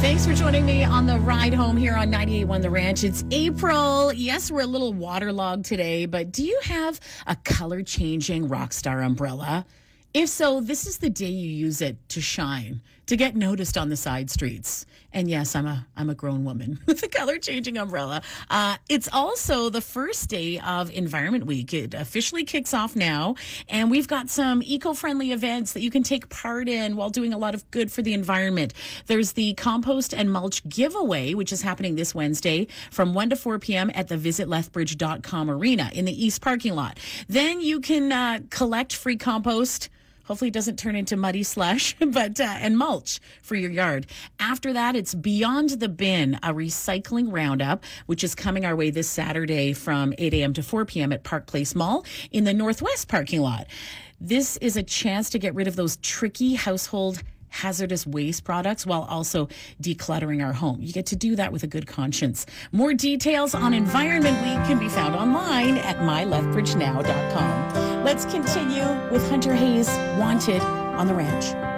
Thanks for joining me on the ride home here on 98.1 The Ranch. It's April. Yes, we're a little waterlogged today, but do you have a color-changing Rockstar umbrella? If so, this is the day you use it to shine, to get noticed on the side streets. And yes, I'm a grown woman with a color-changing umbrella. It's also the first day of Environment Week. It officially kicks off now, and we've got some eco-friendly events that you can take part in while doing a lot of good for the environment. There's the compost and mulch giveaway, which is happening this Wednesday from 1 to 4 p.m. at the visitlethbridge.com arena in the East parking lot. Then you can collect free compost. Hopefully it doesn't turn into muddy slush, but and mulch for your yard. After that, it's Beyond the Bin, a recycling roundup, which is coming our way this Saturday from 8 a.m. to 4 p.m. at Park Place Mall in the Northwest parking lot. This is a chance to get rid of those tricky household hazardous waste products while also decluttering our home. You get to do that with a good conscience. More details on Environment Week can be found online at mylethbridgenow.com. Let's continue with Hunter Hayes, Wanted on the Ranch.